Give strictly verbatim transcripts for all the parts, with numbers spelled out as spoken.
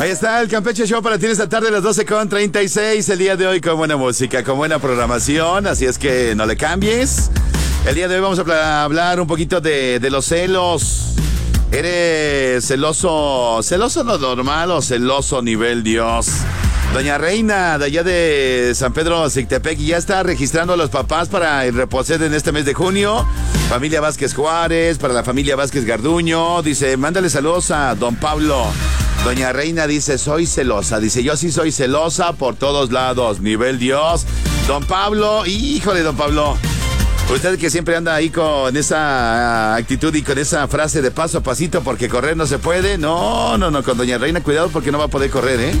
Ahí está el Campeche Show para ti esta tarde a las doce con treinta y seis. El día de hoy con buena música, con buena programación, así es que no le cambies. El día de hoy vamos a hablar un poquito de, de los celos. ¿Eres celoso, celoso lo normal o celoso nivel Dios? Doña Reina, de allá de San Pedro Zictepec, ya está registrando a los papás para el reposet en este mes de junio. Familia Vázquez Juárez, para la familia Vázquez Garduño. Dice, mándale saludos a don Pablo. Doña Reina dice, soy celosa. Dice, yo sí soy celosa por todos lados. Nivel Dios. Don Pablo, híjole, don Pablo. Usted que siempre anda ahí con esa actitud y con esa frase de paso a pasito porque correr no se puede. No, no, no, con Doña Reina, cuidado porque no va a poder correr, ¿eh?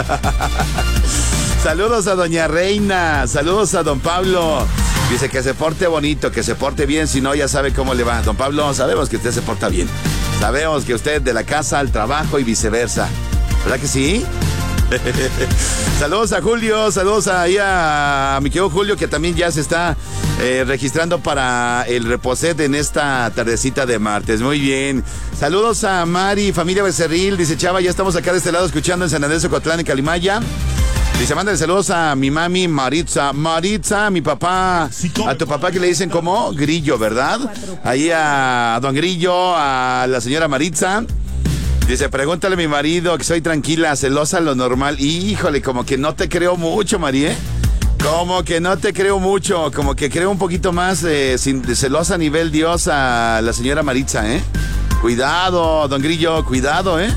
Saludos a Doña Reina, saludos a don Pablo. Dice que se porte bonito, que se porte bien, si no ya sabe cómo le va. Don Pablo, sabemos que usted se porta bien. Sabemos que usted de la casa al trabajo y viceversa. ¿Verdad que sí? Saludos a Julio, saludos ahí a, a mi querido Julio, que también ya se está eh, registrando para el reposet en esta tardecita de martes. Muy bien. Saludos a Mari, familia Becerril. Dice, Chava, ya estamos acá de este lado escuchando en San Andrés, Ocotlán y Calimaya. Dice, mándale saludos a mi mami Maritza. Maritza, mi papá, a tu papá que le dicen como Grillo, ¿verdad? Ahí a don Grillo, a la señora Maritza. Dice, pregúntale a mi marido que soy tranquila, celosa, lo normal. Híjole, como que no te creo mucho, María. Como que no te creo mucho, como que creo un poquito más eh, sin, de celosa a nivel Dios a la señora Maritza, ¿eh? Cuidado, don Grillo, cuidado, ¿eh?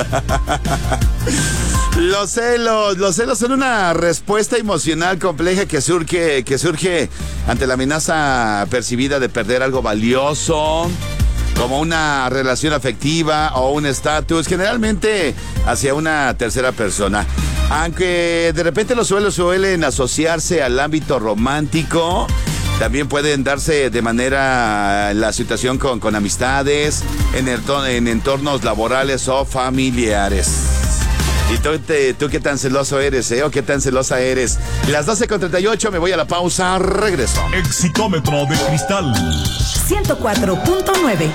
Los celos, los celos son una respuesta emocional compleja que surge, que surge ante la amenaza percibida de perder algo valioso, como una relación afectiva o un estatus, generalmente hacia una tercera persona. Aunque de repente los celos suelen asociarse al ámbito romántico, también pueden darse de manera la situación con, con amistades, en, el, en entornos laborales o familiares. ¿Y tú, te, tú qué tan celoso eres, eh? ¿O qué tan celosa eres? Las doce con treinta y ocho, me voy a la pausa, regreso. Exitómetro de cristal. ciento cuatro punto nueve.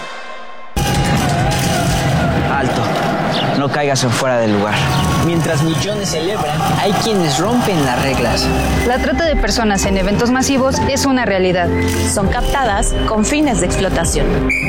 Alto, no caigas en fuera del lugar. Mientras millones celebran, hay quienes rompen las reglas. La trata de personas en eventos masivos es una realidad. Son captadas con fines de explotación.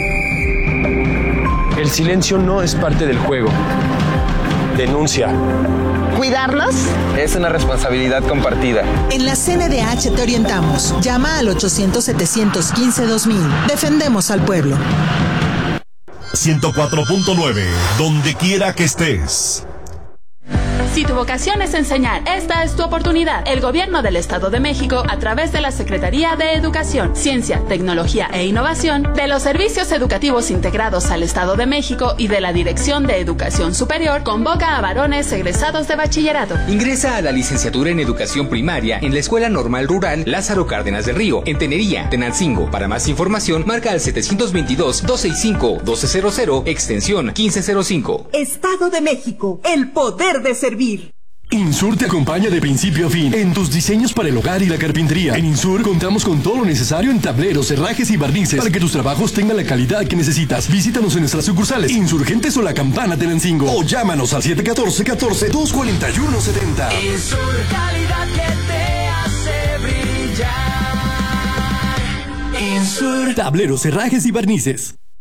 El silencio no es parte del juego. Denuncia. ¿Cuidarlos? Es una responsabilidad compartida. En la C N D H te orientamos. Llama al ochocientos, setecientos quince, dos mil. Defendemos al pueblo. ciento cuatro punto nueve, donde quiera que estés. Si tu vocación es enseñar, esta es tu oportunidad. El Gobierno del Estado de México, a través de la Secretaría de Educación, Ciencia, Tecnología e Innovación, de los Servicios Educativos Integrados al Estado de México y de la Dirección de Educación Superior, convoca a varones egresados de bachillerato. Ingresa a la licenciatura en Educación Primaria en la Escuela Normal Rural Lázaro Cárdenas del Río, en Tenería, Tenancingo. Para más información, marca al setecientos veintidós, doscientos sesenta y cinco, doce cero cero, extensión quince cero cinco. Estado de México, el poder de servir. Insur te acompaña de principio a fin en tus diseños para el hogar y la carpintería. En Insur contamos con todo lo necesario en tableros, herrajes y barnices para que tus trabajos tengan la calidad que necesitas. Visítanos en nuestras sucursales Insurgentes o La Campana Tenancingo o llámanos al siete uno cuatro, catorce, dos cuatro uno, setenta. Insur, calidad que te hace brillar. Insur. Tableros, herrajes y barnices.